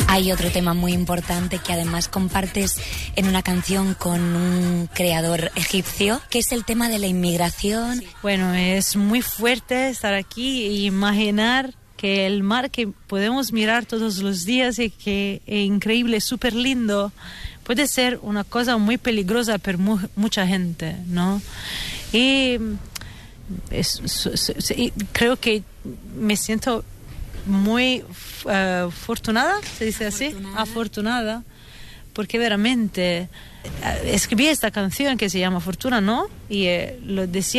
Hay otro tema muy importante que además compartes en una canción con un creador egipcio, que es el tema de la inmigración. Bueno, es muy fuerte estar aquí e imaginar que el mar que podemos mirar todos los días y que es increíble, súper lindo, puede ser una cosa muy peligrosa para mucha gente, ¿no? Y creo que me siento muy afortunada, se dice así, afortunada, porque veramente escribí esta canción que se llama Fortuna, ¿no? Y lo decía